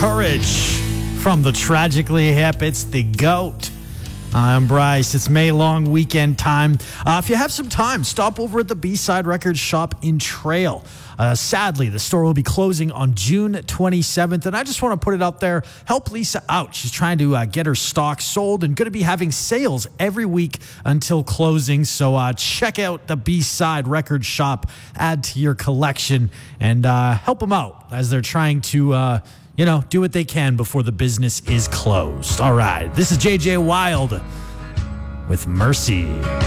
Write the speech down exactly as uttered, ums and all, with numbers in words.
Courage from the Tragically Hip. It's the GOAT. I'm Bryce. It's May long weekend time. Uh, if you have some time, stop over at the B-Side Records shop in Trail. Uh, sadly, the store will be closing on June twenty-seventh, and I just want to put it out there. Help Lisa out. She's trying to uh, get her stock sold and going to be having sales every week until closing. So uh, check out the B-Side Records shop, add to your collection, and uh, help them out as they're trying to... Uh, You know, do what they can before the business is closed. All right, this is J J Wild with Mercy.